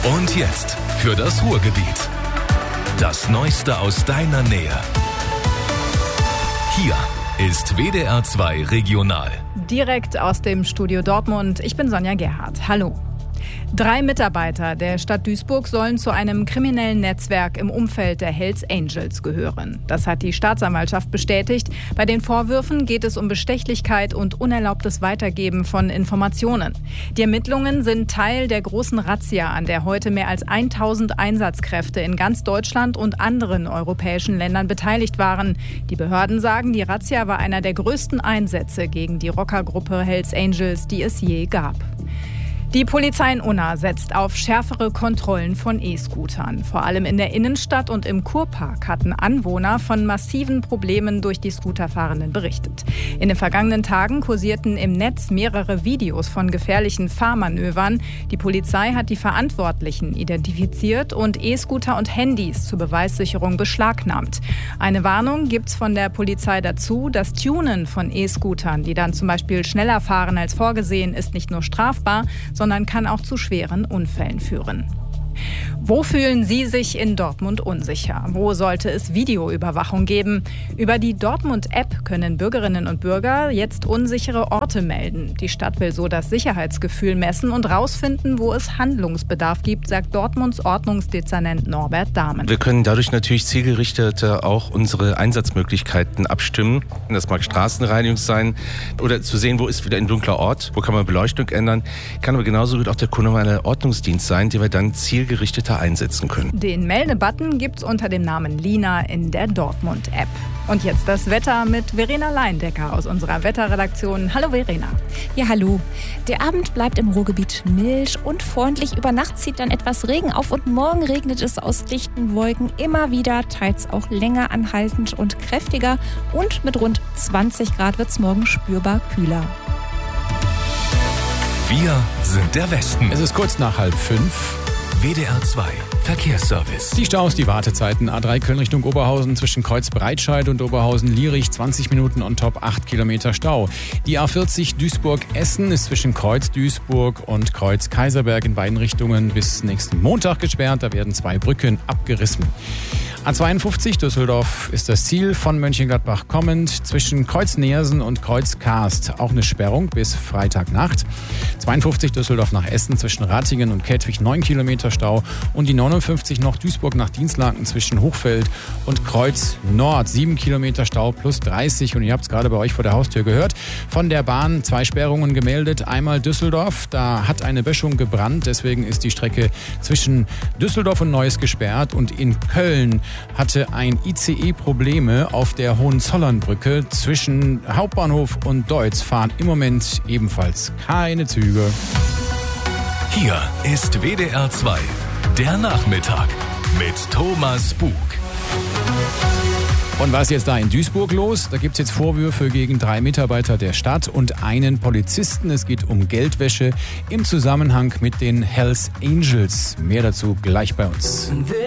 Und jetzt für das Ruhrgebiet. Das Neueste aus deiner Nähe. Hier ist WDR 2 Regional. Direkt aus dem Studio Dortmund. Ich bin Sonja Gerhardt. Hallo. 3 Mitarbeiter der Stadt Duisburg sollen zu einem kriminellen Netzwerk im Umfeld der Hells Angels gehören. Das hat die Staatsanwaltschaft bestätigt. Bei den Vorwürfen geht es um Bestechlichkeit und unerlaubtes Weitergeben von Informationen. Die Ermittlungen sind Teil der großen Razzia, an der heute mehr als 1000 Einsatzkräfte in ganz Deutschland und anderen europäischen Ländern beteiligt waren. Die Behörden sagen, die Razzia war einer der größten Einsätze gegen die Rockergruppe Hells Angels, die es je gab. Die Polizei in Unna setzt auf schärfere Kontrollen von E-Scootern. Vor allem in der Innenstadt und im Kurpark hatten Anwohner von massiven Problemen durch die Scooterfahrenden berichtet. In den vergangenen Tagen kursierten im Netz mehrere Videos von gefährlichen Fahrmanövern. Die Polizei hat die Verantwortlichen identifiziert und E-Scooter und Handys zur Beweissicherung beschlagnahmt. Eine Warnung gibt's von der Polizei dazu. Das Tunen von E-Scootern, die dann zum Beispiel schneller fahren als vorgesehen, ist nicht nur strafbar, sondern kann auch zu schweren Unfällen führen. Wo fühlen Sie sich in Dortmund unsicher? Wo sollte es Videoüberwachung geben? Über die Dortmund-App können Bürgerinnen und Bürger jetzt unsichere Orte melden. Die Stadt will so das Sicherheitsgefühl messen und rausfinden, wo es Handlungsbedarf gibt, sagt Dortmunds Ordnungsdezernent Norbert Dahmen. Wir können dadurch natürlich zielgerichteter auch unsere Einsatzmöglichkeiten abstimmen. Das mag Straßenreinigung sein oder zu sehen, wo ist wieder ein dunkler Ort, wo kann man Beleuchtung ändern. Kann aber genauso gut auch der kommunale Ordnungsdienst sein, den wir dann zielgerichteter einsetzen können. Den Meldebutton gibt's unter dem Namen Lina in der Dortmund-App. Und jetzt das Wetter mit Verena Leindecker aus unserer Wetterredaktion. Hallo Verena. Ja, hallo. Der Abend bleibt im Ruhrgebiet mild und freundlich. Über Nacht zieht dann etwas Regen auf und morgen regnet es aus dichten Wolken immer wieder, teils auch länger anhaltend und kräftiger. Und mit rund 20 Grad wird es morgen spürbar kühler. Wir sind der Westen. Es ist kurz nach 4:30. WDR 2 Verkehrsservice. Die Staus, die Wartezeiten. A3 Köln Richtung Oberhausen zwischen Kreuz-Breitscheid und Oberhausen-Lierich 20 Minuten on top 8 Kilometer Stau. Die A40 Duisburg-Essen ist zwischen Kreuz-Duisburg und Kreuz-Kaiserberg in beiden Richtungen bis nächsten Montag gesperrt. Da werden 2 Brücken abgerissen. A52 Düsseldorf ist das Ziel von Mönchengladbach kommend zwischen Kreuz-Neersen und Kreuz-Karst. Auch eine Sperrung bis Freitagnacht. 52 Düsseldorf nach Essen zwischen Ratingen und Kettwig 9 Kilometer Stau. Und die 59 noch Duisburg nach Dienstlaken zwischen Hochfeld und Kreuz Nord. 7 Kilometer Stau plus 30. Und ihr habt es gerade bei euch vor der Haustür gehört. Von der Bahn 2 Sperrungen gemeldet. Einmal Düsseldorf, da hat eine Böschung gebrannt. Deswegen ist die Strecke zwischen Düsseldorf und Neuss gesperrt. Und in Köln hatte ein ICE Probleme auf der Hohenzollernbrücke. Zwischen Hauptbahnhof und Deutz fahren im Moment ebenfalls keine Züge. Hier ist WDR 2, der Nachmittag mit Thomas Bug. Und was ist jetzt da in Duisburg los? Da gibt es jetzt Vorwürfe gegen 3 Mitarbeiter der Stadt und einen Polizisten. Es geht um Geldwäsche im Zusammenhang mit den Hells Angels. Mehr dazu gleich bei uns.